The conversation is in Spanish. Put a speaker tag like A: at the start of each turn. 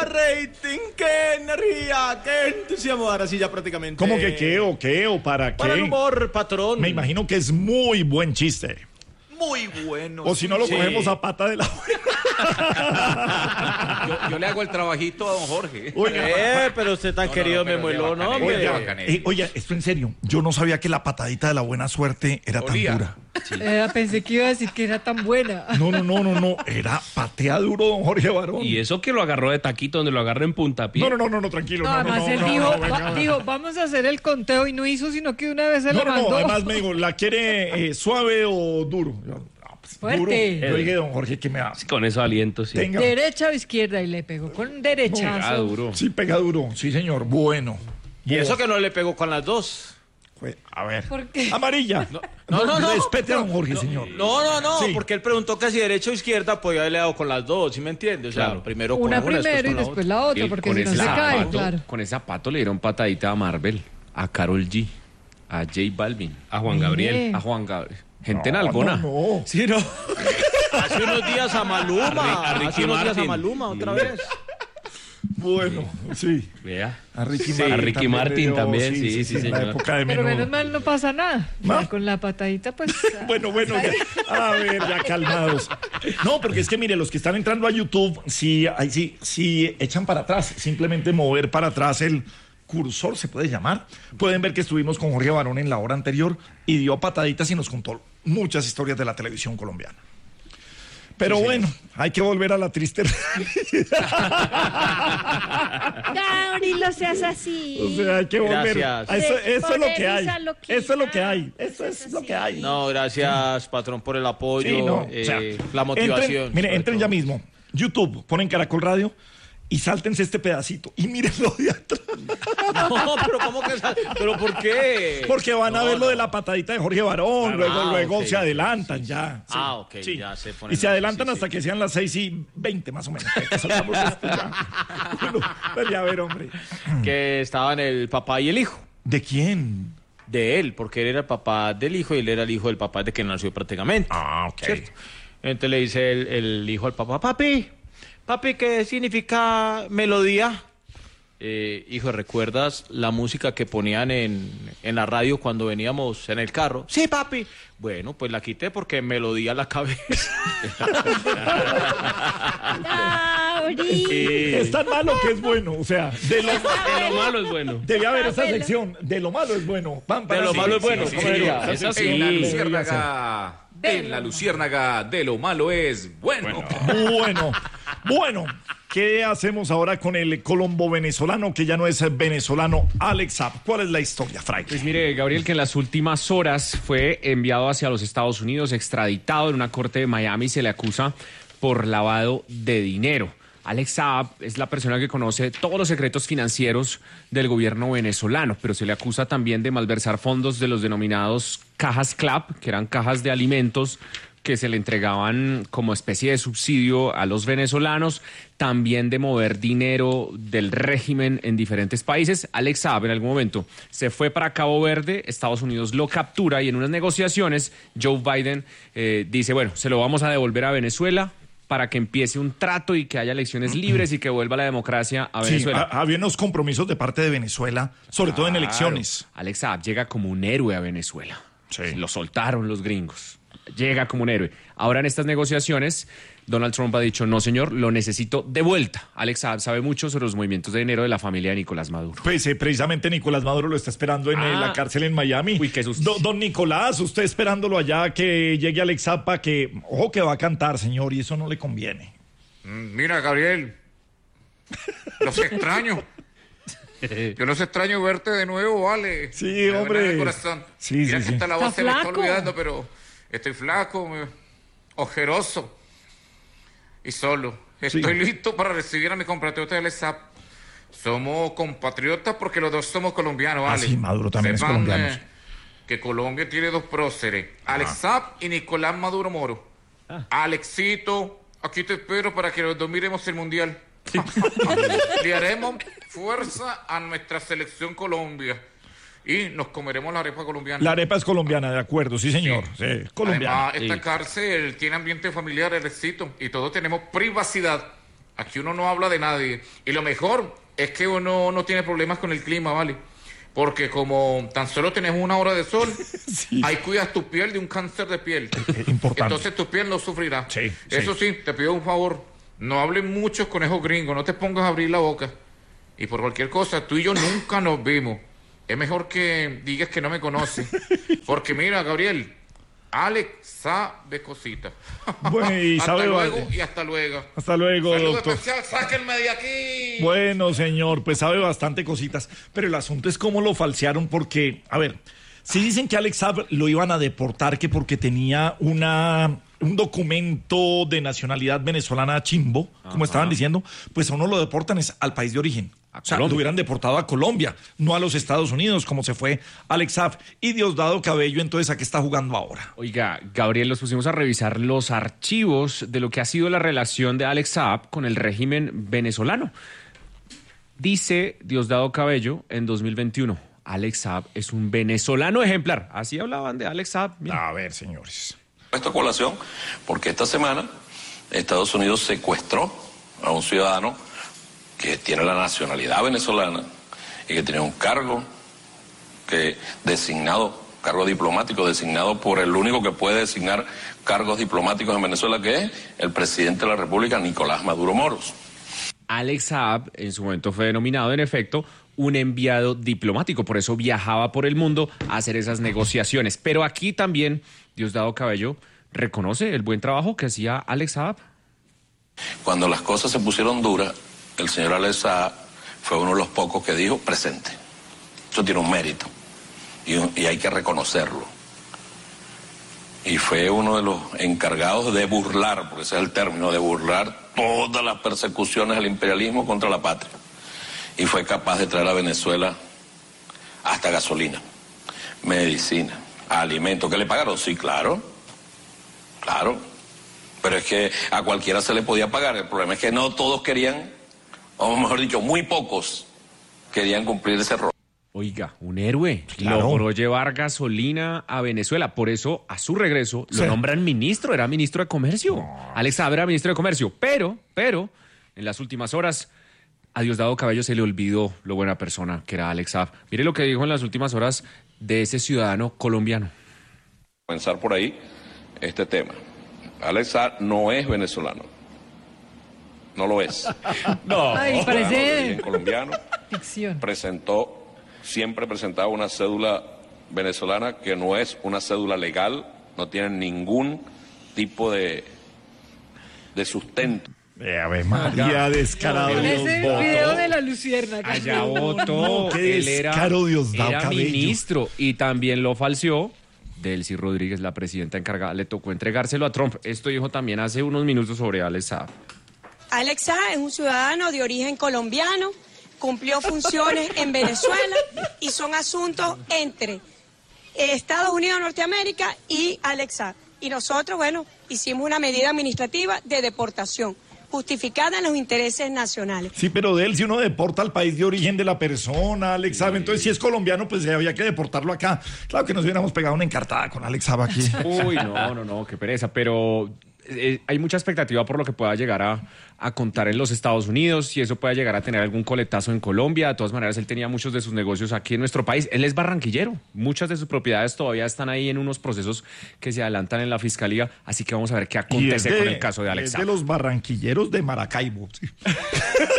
A: rating, qué energía, qué entusiasmo. Ahora sí ya prácticamente.
B: ¿Cómo que qué o para qué?
A: Para el humor, patrón.
B: Me imagino que es muy buen chiste.
A: Muy bueno.
B: O si no lo cogemos a pata de la buena.
C: Yo le hago el trabajito a don Jorge.
B: Oiga,
A: pero usted tan querido me mueló, ¿no?
B: oiga, esto en serio. Yo no sabía que la patadita de la buena suerte era tan dura.
D: Pensé que iba a decir que era tan buena.
B: No. Era patea duro, don Jorge Barón.
E: Y eso que lo agarró de taquito, donde lo agarró en puntapié.
B: No, tranquilo.
D: No, además él dijo, vamos a hacer el conteo y no hizo, sino que una vez se lo mandó.
B: No, además me digo, ¿la quiere suave o duro?
D: Fuerte.
B: Duro. Oiga, don Jorge, ¿qué me hace?
E: Con esos alientos, sí.
B: Tenga.
D: Derecha o izquierda y le pegó con derechazo.
E: Pega duro.
B: Sí, pega duro. Sí, señor. Bueno.
A: Y eso que no le pegó con las dos.
B: A ver.
D: ¿Por qué?
B: Amarilla.
A: No.
B: Respete a don Jorge, señor.
A: No,
B: Sí.
A: porque él preguntó que si derecha o izquierda podía haberle dado con las dos, ¿sí me entiende? O sea,
E: Claro.
A: primero con
D: Una
A: una,
D: primero y después la otra, porque si no se cae, claro.
C: Con ese zapato le dieron patadita a Marvel, a Karol G, a J Balvin,
E: A Juan Gabriel.
C: a Juan Gabriel. Gente en alguna.
B: No.
A: Sí, no. Hace unos días a Maluma.
E: A Ricky
A: Hace unos días a
E: Martin.
A: Maluma otra vez.
B: Bueno, sí.
E: Vea.
B: A Ricky
E: Sí, a Ricky Martin también, sí,
B: en
E: señor.
B: la época de
D: Pero
B: Menudo.
D: menos mal no pasa nada.
B: ¿No?
D: Ya con la patadita, pues.
B: Bueno, ya. A ver, ya calmados. No, porque es que mire, los que están entrando a YouTube, sí echan para atrás, simplemente mover para atrás el cursor, se puede llamar. Pueden ver que estuvimos con Jorge Barón en la hora anterior y dio pataditas y nos contó muchas historias de la televisión colombiana. Pero bueno, hay que volver a la triste realidad.
F: Gabriel, no seas así.
B: O sea, hay que volver.
A: Gracias.
B: A eso es lo que hay.
F: Polemiza loquita.
B: Eso es lo que hay. Eso es lo que hay.
A: No, gracias, patrón, por el apoyo,
B: Sí, no, o sea,
A: la motivación.
B: Entren ya mismo. YouTube, ponen Caracol Radio y sáltense este pedacito y mírenlo de atrás.
A: No, pero ¿cómo que? ¿Pero por qué?
B: Porque van a ver lo de la patadita de Jorge Barón, luego
A: ok.
B: se adelantan ya. Sí,
A: Ok,
B: sí.
A: ya se ponen.
B: Y se adelantan
A: sí,
B: hasta
A: sí.
B: que sean las 6:20 más o menos. Que saltamos esto ya. Bueno, pues ya a ver, hombre.
A: Que estaban el papá y el hijo.
B: ¿De quién?
A: De él, porque él era el papá del hijo y él era el hijo del papá de que nació prácticamente.
B: Ah, ok.
A: ¿Cierto? Entonces le dice el hijo al papá, papi, ¿qué significa melodía? Hijo, ¿recuerdas la música que ponían en la radio cuando veníamos en el carro? Sí, papi. Bueno, pues la quité porque melodía la cabeza.
F: Gabriel.
B: Es tan malo que es bueno. O sea, de lo
E: malo es bueno.
B: debía haber esa sección. De lo malo es bueno.
A: De lo malo es bueno.
C: sí,
A: ¿cómo
C: sí,
A: diría?
C: sí.
E: Esa sí.
C: En la
B: debería
C: luciérnaga. En la luciérnaga de lo malo es bueno.
B: Bueno. ¿Qué hacemos ahora con el colombo venezolano que ya no es venezolano, Alex Saab? ¿Cuál es la historia, Frank?
C: Pues mire, Gabriel, que en las últimas horas fue enviado hacia los Estados Unidos, extraditado en una corte de Miami, se le acusa por lavado de dinero. Alex Saab es la persona que conoce todos los secretos financieros del gobierno venezolano, pero se le acusa también de malversar fondos de los denominados cajas CLAP, que eran cajas de alimentos que se le entregaban como especie de subsidio a los venezolanos, también de mover dinero del régimen en diferentes países. Alex Saab en algún momento se fue para Cabo Verde, Estados Unidos lo captura y en unas negociaciones Joe Biden dice, bueno, se lo vamos a devolver a Venezuela para que empiece un trato y que haya elecciones libres y que vuelva la democracia a Venezuela.
B: Sí, había unos compromisos de parte de Venezuela, sobre todo en elecciones.
C: Alex Saab llega como un héroe a Venezuela.
B: Sí.
C: Lo soltaron los gringos. Llega como un héroe. Ahora en estas negociaciones, Donald Trump ha dicho, no señor, lo necesito de vuelta. Alex Saab sabe mucho sobre los movimientos de dinero de la familia de Nicolás Maduro.
B: Pues precisamente Nicolás Maduro lo está esperando en la cárcel en Miami.
C: Uy, qué susto.
B: Don Nicolás, usted esperándolo allá que llegue Alex Saab para que, ojo que va a cantar, señor, y eso no le conviene.
G: Mira, Gabriel, los extraño. Yo los extraño verte de nuevo, vale.
B: Sí,
G: Me
B: hombre.
G: duele el corazón.
B: Sí,
G: Mira
B: sí,
G: que
B: sí.
G: esta la voz
D: Está
G: se me está
D: flaco.
G: olvidando, pero estoy flaco, ojeroso y solo. Estoy listo para recibir a mi compatriota del ESAP. Somos compatriotas porque los dos somos colombianos, ¿vale?
B: sí, Maduro también es
G: Sepan,
B: colombiano.
G: Que Colombia tiene dos próceres, Alex Saab y Nicolás Maduro Moro. Alexito, aquí te espero para que los dos miremos el mundial. Le haremos fuerza a nuestra selección Colombia y nos comeremos la arepa colombiana.
B: La arepa es colombiana, de acuerdo, sí, señor. Sí, colombiana.
G: Además, esta cárcel tiene ambiente familiar, el éxito, y todos tenemos privacidad. Aquí uno no habla de nadie. Y lo mejor es que uno no tiene problemas con el clima, ¿vale? Porque como tan solo tenés una hora de sol, ahí cuidas tu piel de un cáncer de piel.
B: Importante.
G: Entonces tu piel no sufrirá.
B: Sí,
G: Eso sí, te pido un favor. No hables muchos conejos gringos, no te pongas a abrir la boca. Y por cualquier cosa, tú y yo nunca nos vimos. Es mejor que digas que no me conoces. Porque mira, Gabriel, Alex sabe cositas.
B: Bueno, y
G: hasta
B: sabe
G: luego
B: bastante.
G: y hasta luego.
B: Hasta luego,
G: Saludo
B: doctor.
G: especial, sáquenme de aquí.
B: Bueno, señor, pues sabe bastante cositas, pero el asunto es cómo lo falsearon porque, a ver, si dicen que Alex Saab lo iban a deportar que porque tenía un documento de nacionalidad venezolana chimbo, como estaban diciendo, pues a uno lo deportan es al país de origen. O sea, lo hubieran deportado a Colombia, no a los Estados Unidos, como se fue Alex Saab. Y Diosdado Cabello, entonces, ¿a qué está jugando ahora?
C: Oiga, Gabriel, nos pusimos a revisar los archivos de lo que ha sido la relación de Alex Saab con el régimen venezolano. Dice Diosdado Cabello en 2021, Alex Saab es un venezolano ejemplar. Así hablaban de Alex Saab. Mira.
B: A ver, señores.
H: Esto a colación porque esta semana Estados Unidos secuestró a un ciudadano que tiene la nacionalidad venezolana y que tiene un cargo cargo diplomático designado por el único que puede designar cargos diplomáticos en Venezuela, que es el presidente de la República, Nicolás Maduro Moros.
C: Alex Saab en su momento fue denominado, en efecto, un enviado diplomático. Por eso viajaba por el mundo a hacer esas negociaciones. Pero aquí también Diosdado Cabello reconoce el buen trabajo que hacía Alex Saab.
H: Cuando las cosas se pusieron duras, el señor Alex Saab fue uno de los pocos que dijo presente. Eso tiene un mérito y hay que reconocerlo. Y fue uno de los encargados de burlar, porque ese es el término, de burlar todas las persecuciones al imperialismo contra la patria. Y fue capaz de traer a Venezuela hasta gasolina, medicina, alimentos. ¿Que le pagaron? Sí, claro. Claro. Pero es que a cualquiera se le podía pagar. El problema es que no todos querían, o mejor dicho, muy pocos querían cumplir ese rol.
C: Oiga, un héroe.
B: Claro.
C: Logró llevar gasolina a Venezuela. Por eso, a su regreso, lo nombran ministro. Era ministro de Comercio. Alex Saab era ministro de Comercio. Pero, en las últimas horas, a Diosdado Cabello se le olvidó lo buena persona que era Alex Saab. Mire lo que dijo en las últimas horas de ese ciudadano colombiano.
H: Comenzar por ahí este tema. Alex Saab no es venezolano. No lo es.
B: No.
D: Ay, parece
H: En colombiano.
D: ficción.
H: Siempre presentaba una cédula venezolana que no es una cédula legal, no tiene ningún tipo de sustento.
B: A ver, María, descarado.
D: En ese
B: Diosdado.
D: video de la lucierna.
C: Allá votó.
B: No, qué
C: Él era
B: descaro, Diosdado Cabello.
C: ministro y también lo falseó. Delcy Rodríguez, la presidenta encargada, le tocó entregárselo a Trump. Esto dijo también hace unos minutos sobre Alex Saab.
I: Alex Saab es un ciudadano de origen colombiano, cumplió funciones en Venezuela y son asuntos entre Estados Unidos de Norteamérica y Alex Saab. Y nosotros, bueno, hicimos una medida administrativa de deportación, justificada en los intereses nacionales.
B: Sí, pero de él, si uno deporta al país de origen de la persona, Alex Saab, entonces si es colombiano, pues había que deportarlo acá. Claro que nos hubiéramos pegado una encartada con Alex Saab aquí.
C: Uy, no, qué pereza, pero hay mucha expectativa por lo que pueda llegar a contar en los Estados Unidos, y eso pueda llegar a tener algún coletazo en Colombia. De todas maneras, él tenía muchos de sus negocios aquí en nuestro país. Él es barranquillero. Muchas de sus propiedades todavía están ahí en unos procesos que se adelantan en la fiscalía. Así que vamos a ver qué acontece con el caso de Alex
B: Es
C: Saab.
B: de los barranquilleros de Maracaibo. Sí.